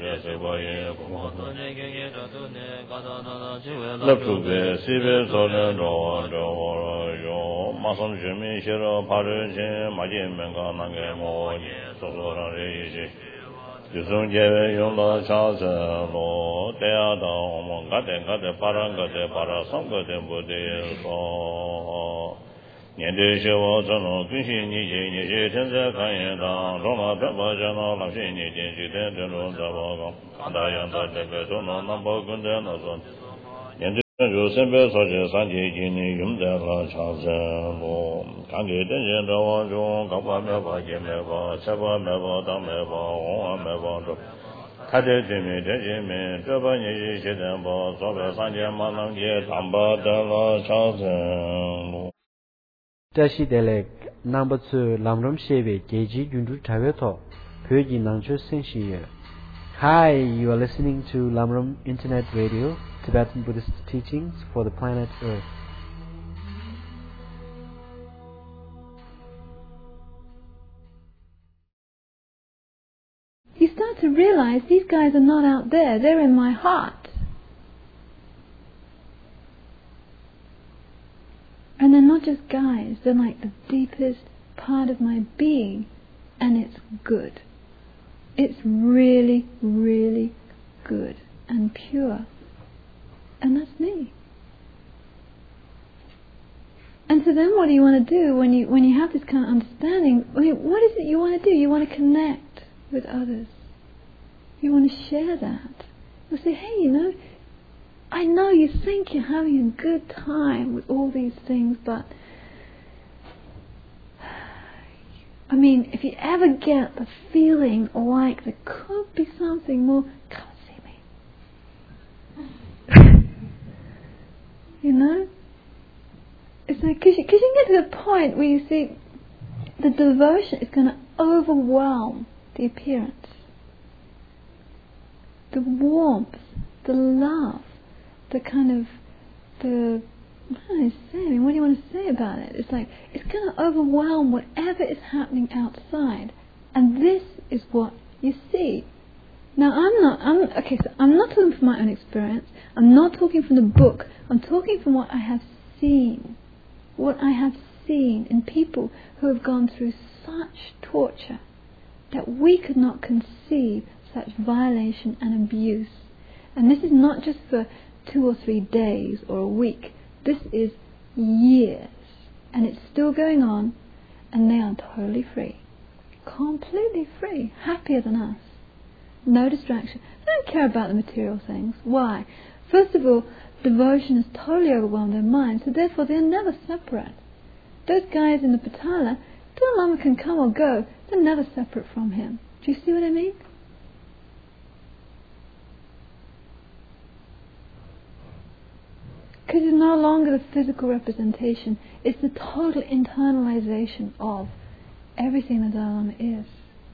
Niente Shiva Zano, Kunshi Niji, Nishi Tenze Kanyen Dang, Roma Pepa Jano, Lamshi Niji, Jiten Tenu Tabaga, Kanda Yanda Tebe, Tono Nampo Kunde Nazon, Niente Ju Sempe Soche Sanji Jini, Yumde La Chasen Lo, Kangi Tenjen Dawa Jung, Kapa Meba, Kimeba, Seba Meba, Dang Meba, Honga Meba, Do, Kade Jimi, Tejimi, Teba Niji Shitenba, Sobe Sanje Manang Je, Tamba Dela Chasen Lo. Tashi Delek number 2 Lamram Shebe Geji Jundu Taveto Pyoji Nangcho Senshi. Hi, you are listening to Lamram Internet Radio, Tibetan Buddhist teachings for the planet Earth. You start to realize these guys are not out there, they're in my heart. And they're not just guys, they're like the deepest part of my being, and it's good. It's really, really good and pure. And that's me. And so then what do you want to do when you have this kind of understanding? I mean, what is it you want to do? You want to connect with others. You want to share that. You say, hey, I know you think you're having a good time with all these things, but I mean, if you ever get the feeling like there could be something more, come and see me. It's like, because you get to the point where you see the devotion is going to overwhelm the appearance. The warmth, the love, the kind of, what do you want to say about it? It's like, it's going to overwhelm whatever is happening outside. And this is what you see. Now, I'm not talking from my own experience. I'm not talking from the book. I'm talking from what I have seen. What I have seen in people who have gone through such torture that we could not conceive such violation and abuse. And this is not just for 2 or 3 days or a week. This is years. And it's still going on, and they are totally free. Completely free. Happier than us. No distraction. They don't care about the material things. Why? First of all, devotion has totally overwhelmed their mind, so therefore they're never separate. Those guys in the Patala, Dalai Lama can come or go, they're never separate from him. Do you see what I mean? Because it's no longer the physical representation, it's the total internalization of everything the Dalai Lama is.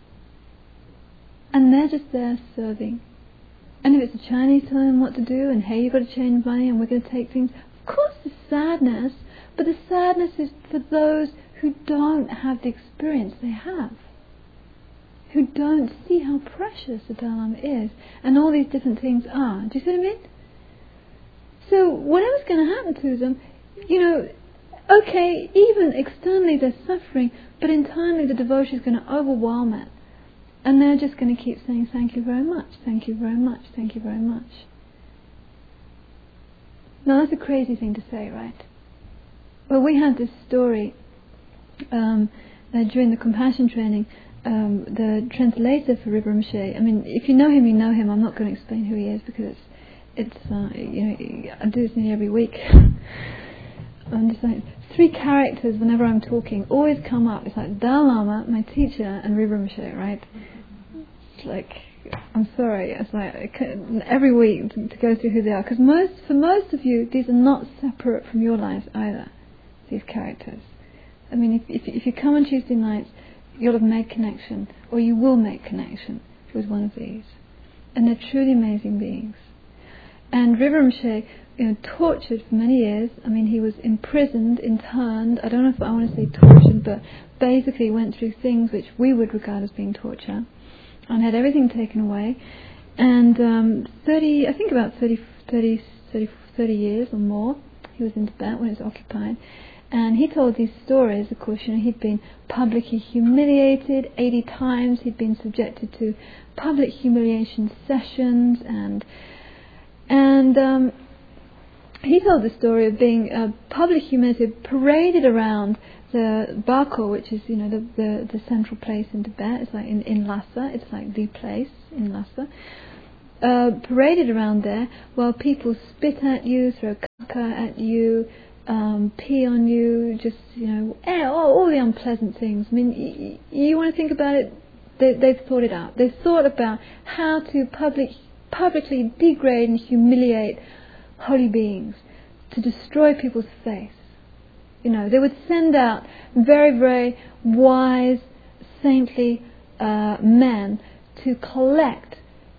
And they're just there serving. And if it's the Chinese telling them what to do, and hey, you've got to change money, and we're going to take things, of course there's sadness, but the sadness is for those who don't have the experience they have, who don't see how precious the Dalai Lama is, and all these different things are. Do you see what I mean? So whatever's going to happen to them, okay, even externally they're suffering, but internally the devotion is going to overwhelm it. And they're just going to keep saying, thank you very much, thank you very much, thank you very much. Now that's a crazy thing to say, right? Well, we had this story during the compassion training. The translator for Rinpoche, I mean, if you know him, you know him. I'm not going to explain who he is because I do this nearly every week. I'm just like, 3 characters whenever I'm talking always come up. It's like Dalai Lama, my teacher, and Rinpoche, right? It's like, I'm sorry, it's like every week to go through who they are, because for most of you, these are not separate from your lives either. These characters. I mean, if you come on Tuesday nights, you'll have made connection, or you will make connection with one of these, and they're truly amazing beings. And Rinpoche, tortured for many years. I mean, he was imprisoned, interned. I don't know if I want to say tortured, but basically went through things which we would regard as being torture, and had everything taken away. And 30 years or more, he was in Tibet when it was occupied. And he told these stories, of course, he'd been publicly humiliated 80 times, he'd been subjected to public humiliation sessions, and he told the story of being publicly humiliated, paraded around the Bako, which is, the central place in Tibet. It's like in Lhasa, it's like the place in Lhasa. Paraded around there while people spit at you, throw caca at you, pee on you, just, all the unpleasant things. I mean, you want to think about it, they've thought it out. They've thought about how to publicly degrade and humiliate holy beings, to destroy people's faith. They would send out very, very wise, saintly men to collect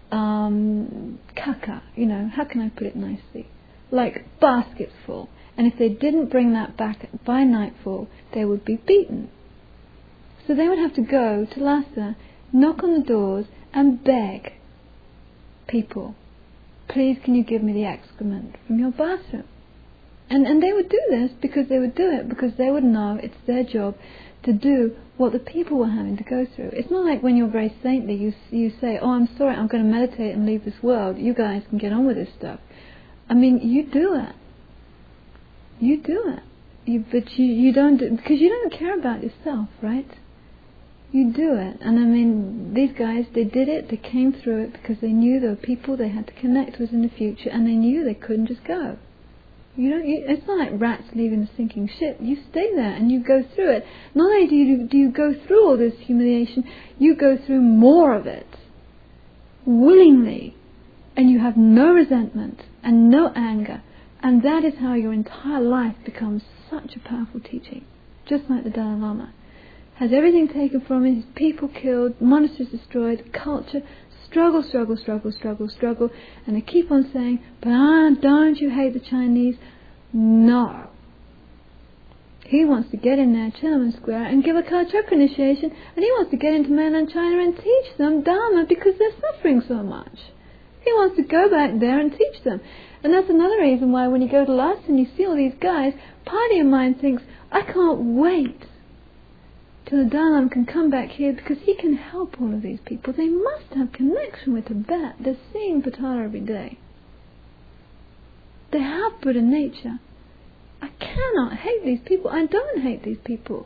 caca, how can I put it nicely? Like baskets full. And if they didn't bring that back by nightfall, they would be beaten. So they would have to go to Lhasa, knock on the doors and beg people, please can you give me the excrement from your bathroom? And they would do this because they would do it because they would know it's their job to do what the people were having to go through. It's not like when you're very saintly, you say, oh, I'm sorry, I'm going to meditate and leave this world. You guys can get on with this stuff. I mean, you do it. You do it. But you don't do, because you don't care about yourself, right? You do it. And I mean, these guys, they did it, they came through it because they knew there were people they had to connect with in the future, and they knew they couldn't just go. It's not like rats leaving a sinking ship. You stay there and you go through it. Not only do you go through all this humiliation, you go through more of it willingly, and you have no resentment and no anger, and that is how your entire life becomes such a powerful teaching. Just like the Dalai Lama has everything taken from him, his people killed, monasteries destroyed, culture, struggle, and they keep on saying, but don't you hate the Chinese? No. He wants to get in there, Tiananmen Square, and give a Kalachakra initiation, and he wants to get into mainland China and teach them Dharma because they're suffering so much. He wants to go back there and teach them. And that's another reason why when you go to Lhasa and you see all these guys, part of your mind thinks, I can't wait till the Dalai Lama can come back here because he can help all of these people. They must have connection with Tibet. They're seeing Patara every day. They have Buddha nature. I cannot hate these people. I don't hate these people.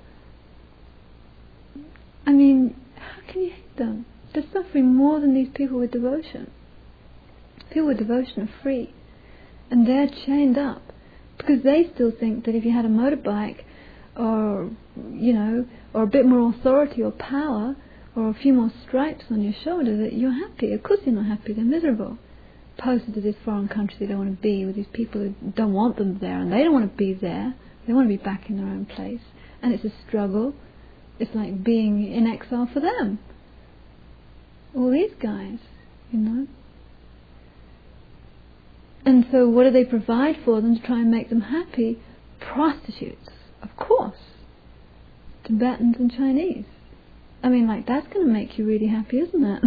I mean, how can you hate them? They're suffering more than these people with devotion. People with devotion are free. And they're chained up because they still think that if you had a motorbike or a bit more authority or power or a few more stripes on your shoulder that you're happy. Of course you're not happy, they're miserable. Posted to this foreign country they don't want to be with these people who don't want them there, and they don't want to be there. They want to be back in their own place. And it's a struggle. It's like being in exile for them. All these guys, And so what do they provide for them to try and make them happy? Prostitutes, of course. Tibetans and Chinese. I mean, that's going to make you really happy, isn't it?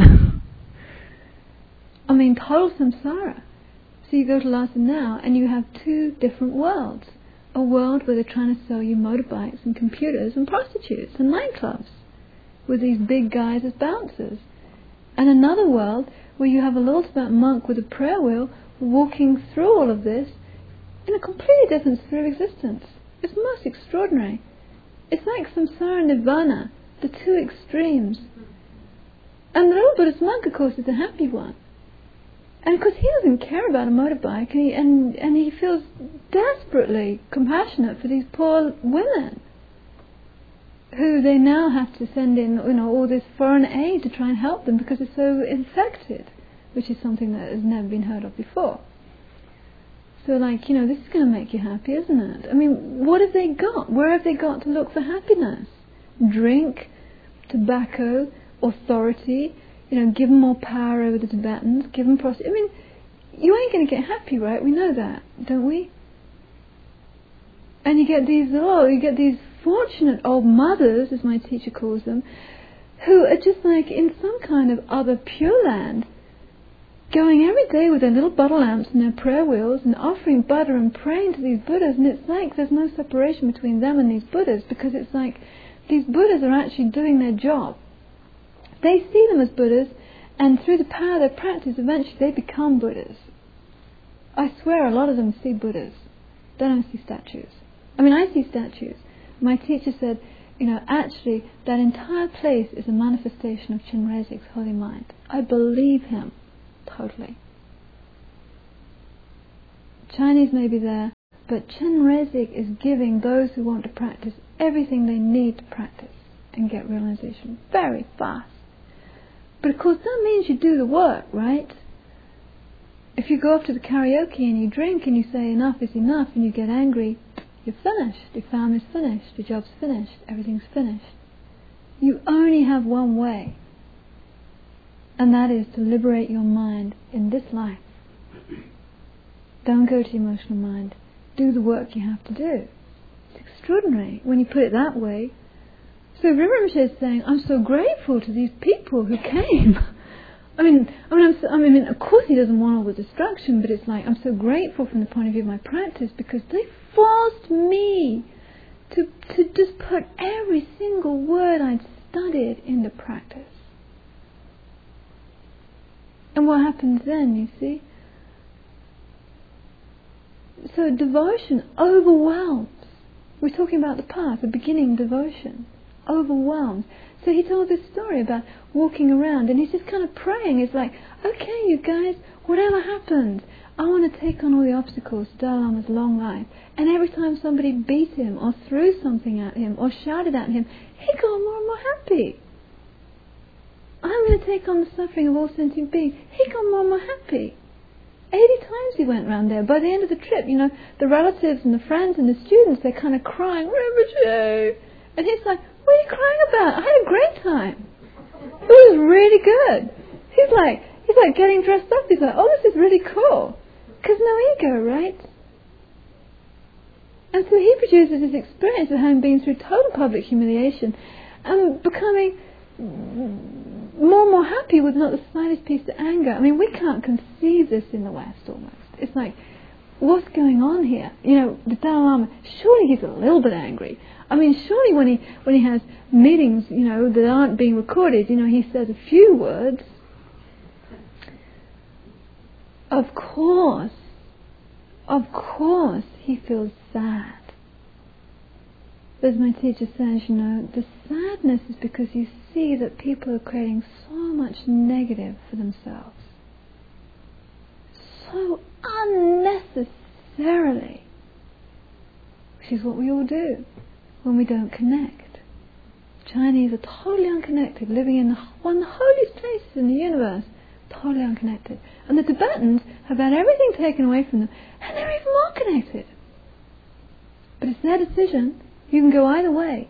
I mean, total samsara. So you go to Lhasa now and you have two different worlds. A world where they're trying to sell you motorbikes and computers and prostitutes and nightclubs with these big guys as bouncers. And another world where you have a little Tibetan monk with a prayer wheel walking through all of this in a completely different sphere of existence. It's most extraordinary. It's like samsara and nirvana, the two extremes. And the little Buddhist monk, of course, is the happy one. And because he doesn't care about a motorbike, and he feels desperately compassionate for these poor women who they now have to send in, all this foreign aid to try and help them because they're so infected, which is something that has never been heard of before. So this is going to make you happy, isn't it? I mean, what have they got? Where have they got to look for happiness? Drink, tobacco, authority, give them more power over the Tibetans, give them prostitution. I mean, you ain't going to get happy, right? We know that, don't we? And you get these fortunate old mothers, as my teacher calls them, who are just like in some kind of other pure land, going every day with their little butter lamps and their prayer wheels and offering butter and praying to these Buddhas, and it's like there's no separation between them and these Buddhas, because it's like these Buddhas are actually doing their job. They see them as Buddhas, and through the power of their practice, eventually they become Buddhas. I swear a lot of them see Buddhas. They don't see statues. I mean, I see statues. My teacher said, actually, that entire place is a manifestation of Chenrezig's holy mind. I believe him totally. Chinese may be there, but Chenrezig is giving those who want to practice everything they need to practice and get realization very fast. But of course that means you do the work, right? If you go off to the karaoke and you drink and you say enough is enough and you get angry, you're finished. Your family's finished. Your job's finished. Everything's finished. You only have one way, and that is to liberate your mind in this life. Don't go to the emotional mind. Do the work you have to do. It's extraordinary when you put it that way. So Rinpoche is saying, I'm so grateful to these people who came. I mean, of course he doesn't want all the destruction, but it's like, I'm so grateful from the point of view of my practice, because they forced me to just put every single word I'd studied into practice. And what happens then, you see? So devotion overwhelms. We're talking about the path, the beginning devotion. Overwhelmed. So he told this story about walking around, and he's just kind of praying. It's like, okay, you guys, whatever happens, I want to take on all the obstacles to Dalai Lama's long life. And every time somebody beat him or threw something at him or shouted at him, he got more and more happy. I'm going to take on the suffering of all sentient beings. He got more and more happy. 80 times he went round there. By the end of the trip, the relatives and the friends and the students, they're kind of crying, Rinpoche. And he's like, what are you crying about? I had a great time. It was really good. He's like getting dressed up. He's like, oh, this is really cool. Because no ego, right? And so he produces this experience of having been through total public humiliation and becoming more and more happy with not the slightest piece of anger. I mean, we can't conceive this in the West almost. It's like, what's going on here? The Dalai Lama, surely he's a little bit angry. I mean, surely when he has meetings, that aren't being recorded, he says a few words. Of course, he feels sad. As my teacher says, the sadness is because you see that people are creating so much negative for themselves. So unnecessarily. Which is what we all do when we don't connect. Chinese are totally unconnected, living in one of the holiest places in the universe, totally unconnected. And the Tibetans have had everything taken away from them, and they're even more connected. But it's their decision. You can go either way.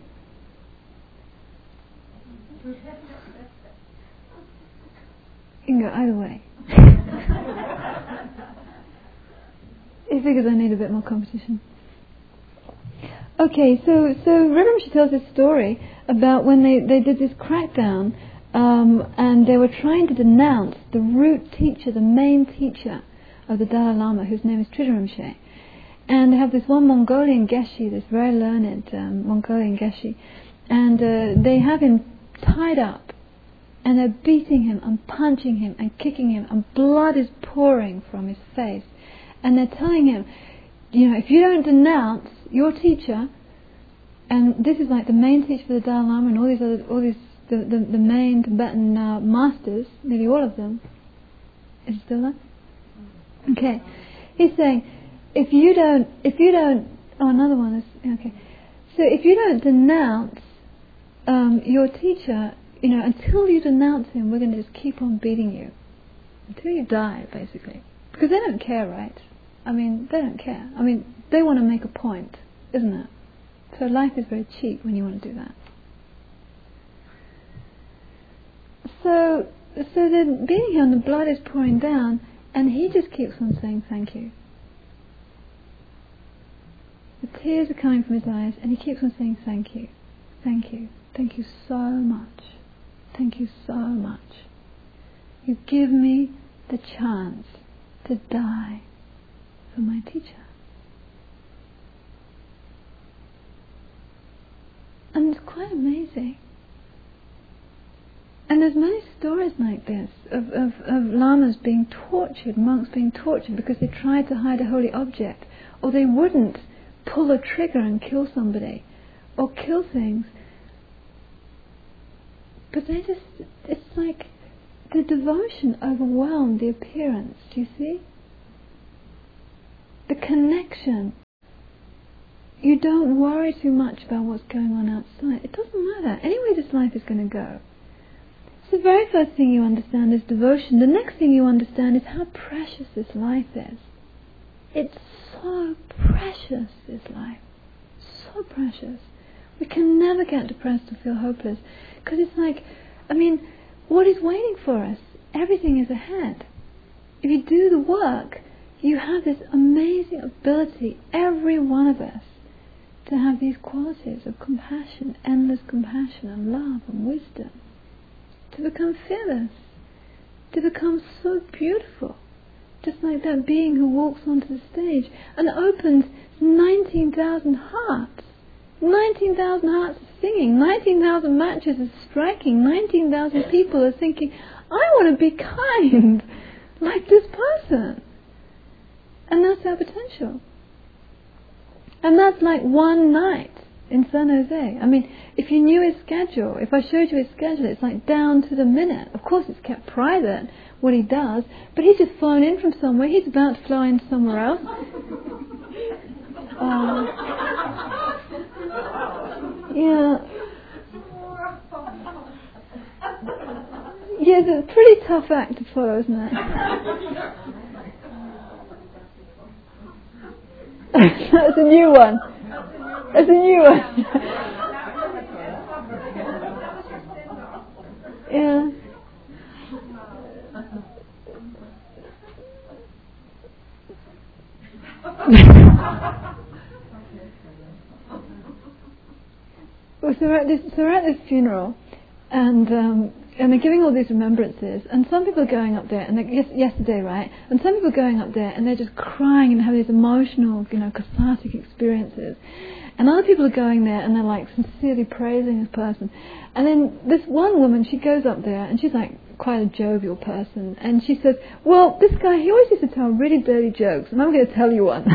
You can go either way. He figures I need a bit more competition. Okay, so Rinpoche tells this story about when they did this crackdown, and they were trying to denounce the root teacher, the main teacher of the Dalai Lama, whose name is Tridharimshe. And they have this one Mongolian Geshe, this very learned Mongolian Geshe, and they have him tied up, and they're beating him and punching him and kicking him, and blood is pouring from his face. And they're telling him, if you don't denounce your teacher, and this is like the main teacher for the Dalai Lama and the main Tibetan masters, nearly all of them. Is it still there? Okay. He's saying, if you don't, another one is, okay. So if you don't denounce your teacher, until you denounce him, we're going to just keep on beating you. Until you die, basically. Because they don't care, right? I mean, they don't care. I mean, they want to make a point, isn't it? So life is very cheap when you want to do that. So they're beating him, the blood is pouring down, and he just keeps on saying thank you. The tears are coming from his eyes, and he keeps on saying thank you, thank you, thank you so much, thank you so much. You give me the chance to die for my teacher. And it's quite amazing. And there's many stories like this of lamas being tortured, monks being tortured because they tried to hide a holy object, or they wouldn't pull a trigger and kill somebody, or kill things. But it's like the devotion overwhelmed the appearance, do you see? The connection. You don't worry too much about what's going on outside. It doesn't matter. Anyway this life is going to go. So the very first thing you understand is devotion. The next thing you understand is how precious this life is. It's so precious, this life. So precious. We can never get depressed or feel hopeless. Because it's like, what is waiting for us? Everything is ahead. If you do the work, you have this amazing ability, every one of us, to have these qualities of compassion, endless compassion and love and wisdom. To become fearless. To become so beautiful. Just like that being who walks onto the stage and opens 19,000 hearts. 19,000 hearts are singing. 19,000 matches are striking. 19,000 people are thinking, I want to be kind like this person. And that's our potential. And that's like one night in San Jose. If you knew his schedule, if I showed you his schedule, it's like down to the minute. Of course it's kept private, what he does, but he's just flown in from somewhere. He's about to fly in somewhere else. Yeah, it's a pretty tough act to follow, isn't it? That's a new one. That's a new one. Yeah. Well, so we're at this funeral, and they're giving all these remembrances, and some people are going up there, and yesterday, right? And some people are going up there, and they're just crying and having these emotional, cathartic experiences. And other people are going there, and they're like sincerely praising this person. And then this one woman, she goes up there, and she's like quite a jovial person, and she says, well, this guy, he always used to tell really dirty jokes, and I'm going to tell you one.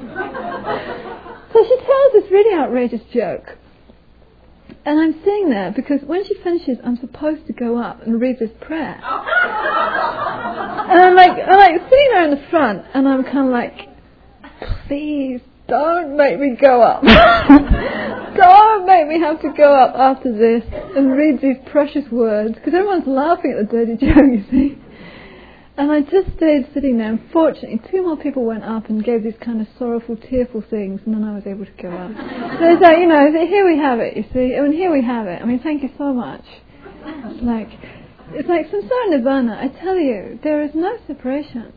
So she tells this really outrageous joke. And I'm sitting there because when she finishes, I'm supposed to go up and read this prayer. And I'm like sitting there in the front, and I'm kind of like, please don't make me go up. Don't make me have to go up after this and read these precious words, because everyone's laughing at the dirty joke, you see. And I just stayed sitting there, and fortunately 2 more people went up and gave these kind of sorrowful, tearful things, and then I was able to go up. So it's like, here we have it, you see. Here we have it. Thank you so much. It's like samsara nirvana. I tell you, there is no separation.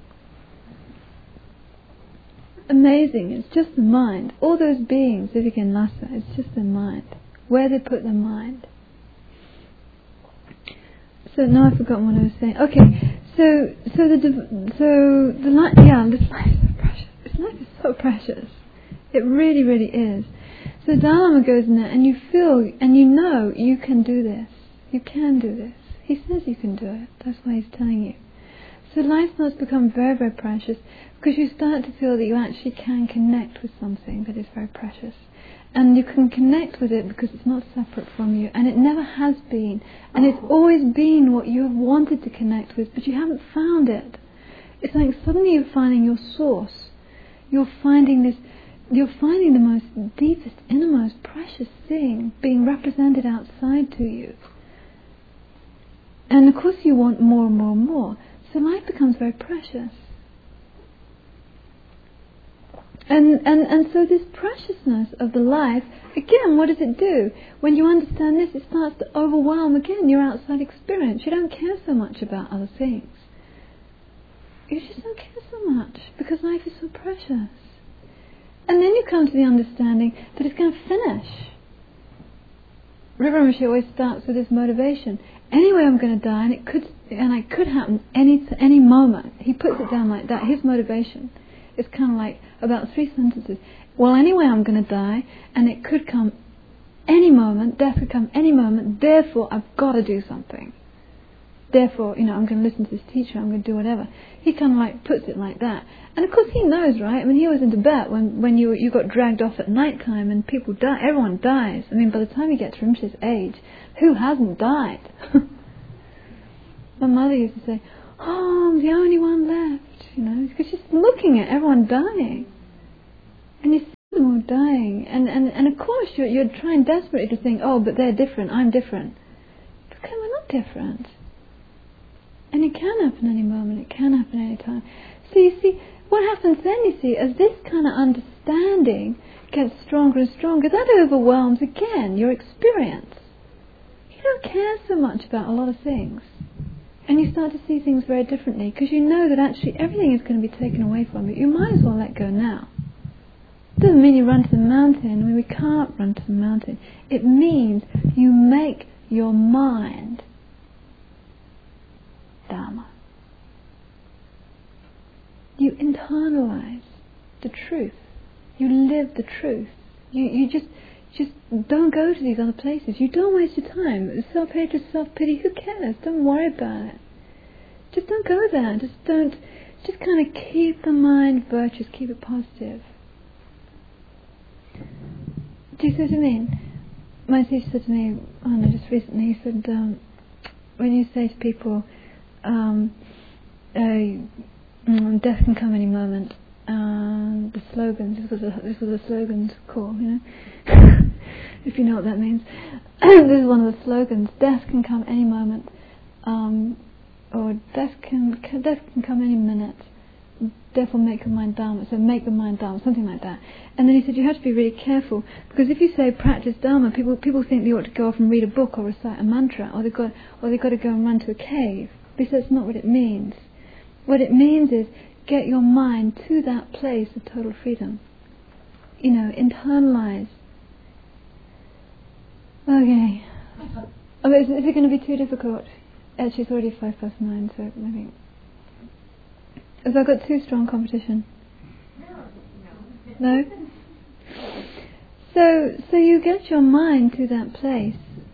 Amazing. It's just the mind. All those beings, Vivikan Lhasa, it's just their mind. Where they put their mind. So now I've forgotten what I was saying. Okay. This life is so precious. This life is so precious. It really, really is. So Dalai Lama goes in there, and you feel, and you know, you can do this. You can do this. He says you can do it. That's why he's telling you. So life starts to become very, very precious, because you start to feel that you actually can connect with something that is very precious. And you can connect with it because it's not separate from you, and it never has been, and it's always been what you have wanted to connect with, but you haven't found it. It's like suddenly you're finding your source. You're finding the most deepest, innermost, precious thing being represented outside to you. And of course you want more and more and more. So life becomes very precious. And so this preciousness of the life, again, what does it do? When you understand this, it starts to overwhelm, again, your outside experience. You don't care so much about other things. You just don't care so much, because life is so precious. And then you come to the understanding that it's going to finish. River Rinpoche always starts with this motivation. Anyway, I'm going to die, and and it could happen any moment. He puts it down like that. His motivation is kind of like about 3 sentences. Well, anyway, I'm going to die, and it could come any moment. Death could come any moment. Therefore, I've got to do something. Therefore, I'm going to listen to this teacher. I'm going to do whatever. He kind of like puts it like that. And of course, he knows, right? I mean, he was in Tibet when you got dragged off at night time and people die. Everyone dies. I mean, by the time you get to Rinpoche's age, who hasn't died? My mother used to say, "Oh, I'm the only one left," because she's looking at everyone dying, and you see them all dying, and of course you're trying desperately to think, "Oh, but they're different. I'm different." But okay, we're not different. And it can happen any moment, it can happen any time. So you see, what happens then, as this kind of understanding gets stronger and stronger, that overwhelms again your experience. You don't care so much about a lot of things. And you start to see things very differently, because you know that actually everything is going to be taken away from you. You might as well let go now. It doesn't mean you run to the mountain. I mean, we can't run to the mountain. It means you make your mind Dharma. You internalize the truth. You live the truth. You just don't go to these other places. You don't waste your time. Self-hatred, self-pity, who cares? Don't worry about it. Just don't go there. Just kind of keep the mind virtuous, keep it positive. Do you see what I mean? My teacher said to me, just recently, he said, when you say to people, death can come any moment. The slogans. This was a slogans call, if you know what that means. This is one of the slogans. Death can come any moment, or death can come any minute. Therefore, make your mind Dharma. So make the mind Dharma, something like that. And then he said you have to be really careful, because if you say practice Dharma, people think they ought to go off and read a book or recite a mantra, or they've got to go and run to a cave. Because that's not what it means. What it means is get your mind to that place of total freedom. Internalize. Okay. Is it going to be too difficult? Actually, it's already 9:05, so maybe. Have I got too strong competition? No? So you get your mind to that place.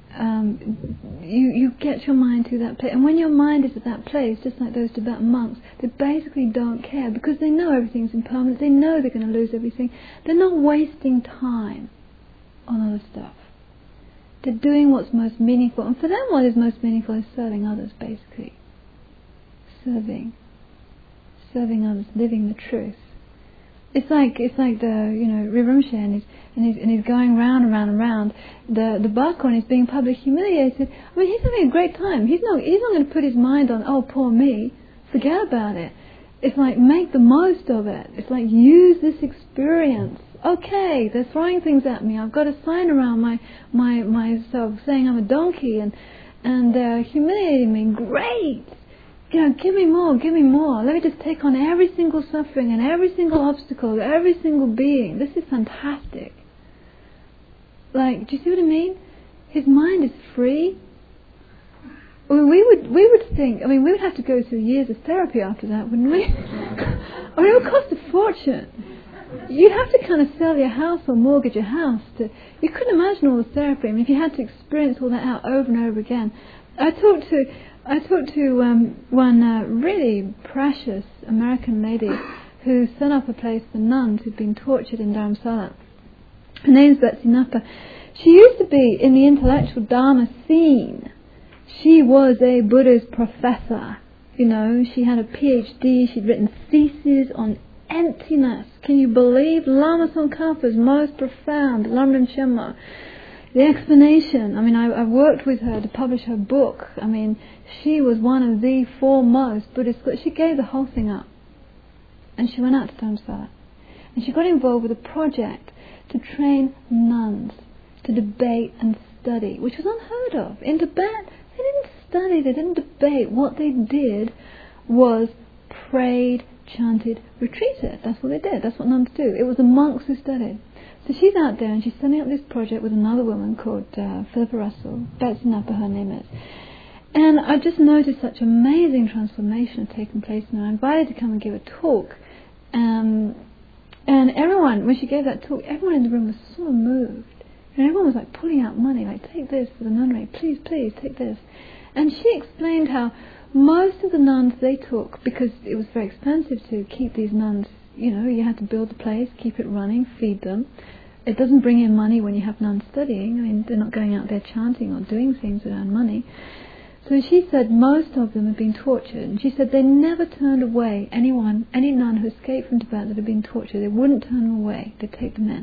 You get your mind to that place, and when your mind is at that place, just like those Tibetan monks, they basically don't care, because they know everything's impermanent. They know they're going to lose everything. They're not wasting time on other stuff. They're doing what's most meaningful, and for them, what is most meaningful is serving others. Basically, serving others, living the truth. It's like the Rinpoche, and he's going round and round and round. The Bhakwan is being publicly humiliated. I mean, he's having a great time. He's not going to put his mind on, oh, poor me. Forget about it. It's like, make the most of it. It's like, use this experience. Okay, they're throwing things at me. I've got a sign around myself saying I'm a donkey, and they're humiliating me. Great. Give me more. Let me just take on every single suffering and every single obstacle, every single being. This is fantastic. Like, do you see what I mean? His mind is free. I mean, we would think, we would have to go through years of therapy after that, wouldn't we? It would cost a fortune. You'd have to kind of sell your house or mortgage your house. You couldn't imagine all the therapy. If you had to experience all that out over and over again. I talked to one really precious American lady who set up a place for nuns who'd been tortured in Dharamsala. Her name's Betsy Napa. She used to be in the intellectual Dharma scene. She was a Buddhist professor. She had a PhD. She'd written theses on emptiness. Can you believe Lama Tsongkhapa's most profound Lamrim Shenmo? The explanation, I worked with her to publish her book. She was one of the foremost Buddhist scholars. She gave the whole thing up. And she went out to Dharamsala. And she got involved with a project to train nuns to debate and study, which was unheard of. In Tibet, they didn't study, they didn't debate. What they did was prayed, chanted, retreated. That's what they did. That's what nuns do. It was the monks who studied. So she's out there and she's setting up this project with another woman called Philippa Russell. Betsy Napa, her name is. And I just noticed such amazing transformation had taken place, and I invited to come and give a talk. And everyone, when she gave that talk, everyone in the room was so moved. And everyone was like pulling out money, like, take this for the nunnery, please, please, take this. And she explained how most of the nuns they took, because it was very expensive to keep these nuns, you know, you had to build the place, keep it running, feed them. It doesn't bring in money when you have nuns studying. I mean, they're not going out there chanting or doing things to earn money. So she said most of them had been tortured. And she said they never turned away any nun who escaped from Tibet that had been tortured. They wouldn't turn them away. They'd take them in.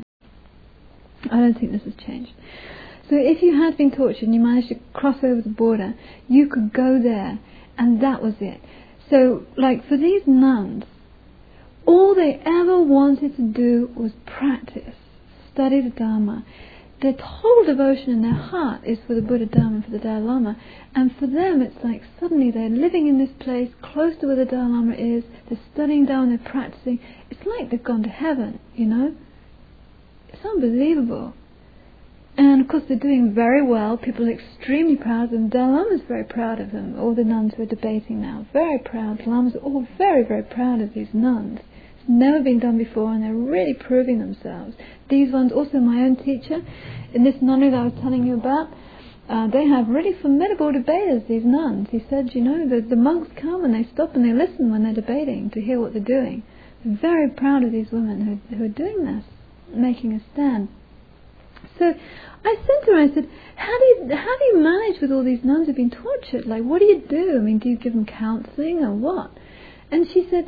I don't think this has changed. So if you had been tortured and you managed to cross over the border, you could go there, and that was it. So, like, for these nuns, all they ever wanted to do was practice, study the Dharma. Their whole devotion in their heart is for the Buddha, Dharma, and for the Dalai Lama. And for them, it's like suddenly they're living in this place, close to where the Dalai Lama is, they're studying Dharma, they're practicing. It's like they've gone to heaven, you know? It's unbelievable. And of course they're doing very well. People are extremely proud of them. Dalai Lama is very proud of them. All the nuns who are debating now, very proud. The Lamas are all very, very proud of these nuns. It's never been done before, and they're really proving themselves. These ones, also my own teacher, in this nunnery that I was telling you about, they have really formidable debaters, these nuns. He said, you know, the monks come and they stop and they listen when they're debating to hear what they're doing. They're very proud of these women who are doing this, making a stand. So I said to her, I said, how do you manage with all these nuns who've been tortured? Like, what do you do? I mean, do you give them counselling or what? And she said,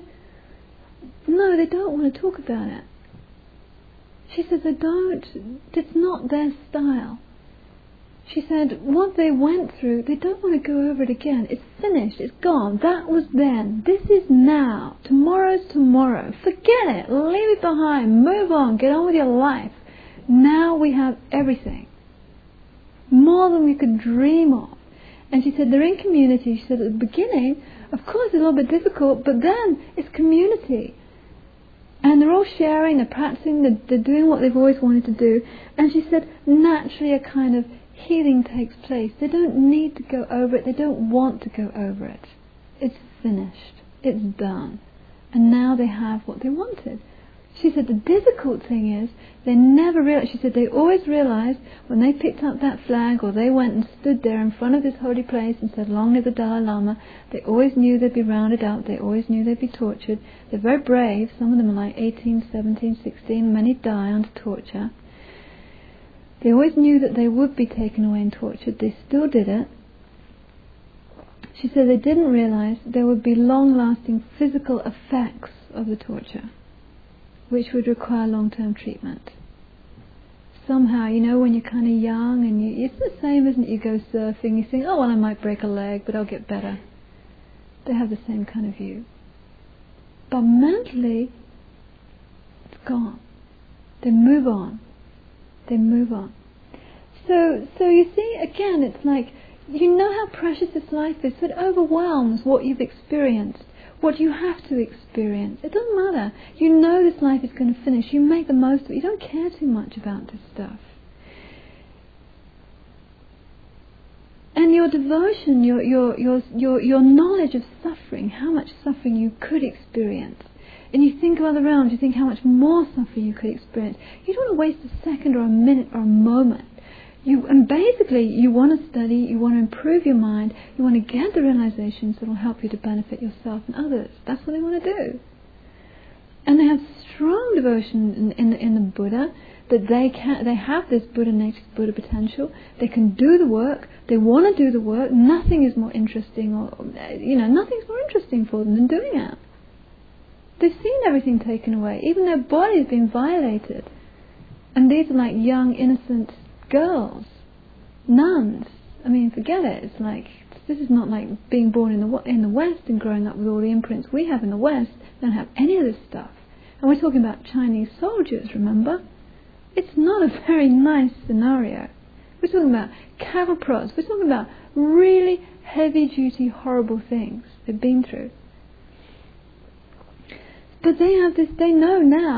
no, they don't want to talk about it. She said, it's not their style. She said, what they went through, they don't want to go over it again. It's finished, it's gone. That was then. This is now. Tomorrow's tomorrow. Forget it. Leave it behind. Move on. Get on with your life. Now we have everything. More than we could dream of. And she said, they're in community. She said, at the beginning, of course, it's a little bit difficult, but then it's community. And they're all sharing, they're practicing, they're doing what they've always wanted to do. And she said, naturally a kind of healing takes place. They don't need to go over it. They don't want to go over it. It's finished. It's done. And now they have what they wanted. She said the difficult thing is they never realized. She said they always realized when they picked up that flag or they went and stood there in front of this holy place and said, long live the Dalai Lama, they always knew they'd be rounded up, they always knew they'd be tortured. They're very brave. Some of them are like 18, 17, 16, many die under torture. They always knew that they would be taken away and tortured. They still did it. She said they didn't realize there would be long-lasting physical effects of the torture, which would require long-term treatment. Somehow, you know, when you're kind of young and it's the same, isn't it? You go surfing, you think, oh, well, I might break a leg, but I'll get better. They have the same kind of view. But mentally, it's gone. They move on. They move on. So you see, again, it's like, you know how precious this life is, so it overwhelms what you've experienced. What you have to experience. It doesn't matter. You know this life is going to finish. You make the most of it. You don't care too much about this stuff. And your devotion, your knowledge of suffering, how much suffering you could experience. And you think of other realms, you think how much more suffering you could experience. You don't want to waste a second or a minute or a moment. And basically, you want to study, you want to improve your mind, you want to get the realizations that will help you to benefit yourself and others. That's what they want to do. And they have strong devotion in the Buddha, that they have this Buddha nature, Buddha potential. They can do the work. They want to do the work. Nothing is more interesting, nothing's more interesting for them than doing it. They've seen everything taken away. Even their body has been violated. And these are like young, innocent girls, nuns. I mean, forget it. It's like, this is not like being born in the West and growing up with all the imprints we have in the West. They don't have any of this stuff. And we're talking about Chinese soldiers, remember? It's not a very nice scenario. We're talking about cattle prods. We're talking about really heavy-duty, horrible things they've been through. But they have this, they know now,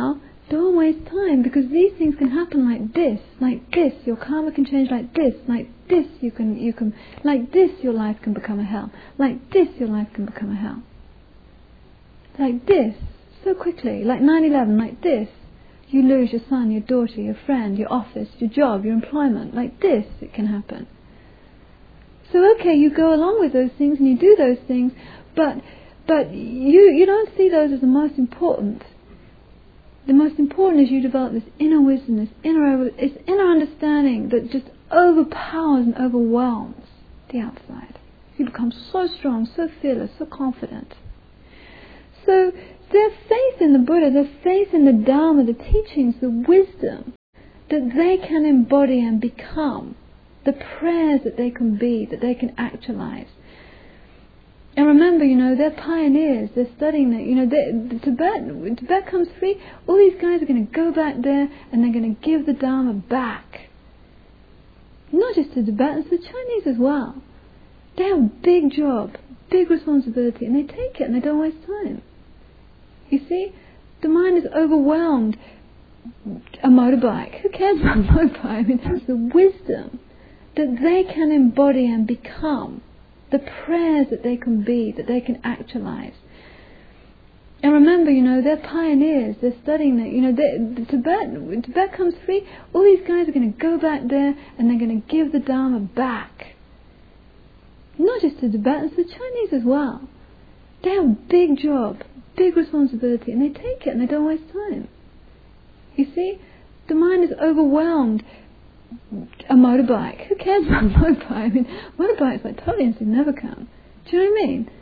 Don't waste time, because these things can happen like this. Your karma can change like this. You can, like this your life can become a hell. Like this your life can become a hell. Like this, so quickly. Like 9/11, like this. You lose your son, your daughter, your friend, your office, your job, your employment. Like this it can happen. So okay, you go along with those things and you do those things, but you don't see those as the most important. The most important is you develop this inner wisdom, this inner understanding that just overpowers and overwhelms the outside. You become so strong, so fearless, so confident. So their faith in the Buddha, their faith in the Dharma, the teachings, the wisdom that they can embody and become, the prayers that they can be, that they can actualize. And remember, they're pioneers. They're studying that. When Tibet comes free, all these guys are going to go back there and they're going to give the Dharma back. Not just to Tibetans, to the Chinese as well. They have a big job, big responsibility, and they take it and they don't waste time. You see, the mind is overwhelmed. A motorbike. Who cares about a motorbike? I mean, it's the wisdom that they can embody and become, the prayers that they can be, that they can actualize. And remember, they're pioneers. They're studying that. When Tibet comes free, all these guys are going to go back there and they're going to give the Dharma back. Not just to Tibetans, to the Chinese as well. They have a big job, big responsibility, and they take it and they don't waste time. You see, the mind is overwhelmed. A motorbike. Who cares about a motorbike? I mean, motorbikes totally insignificant. Do you know what I mean?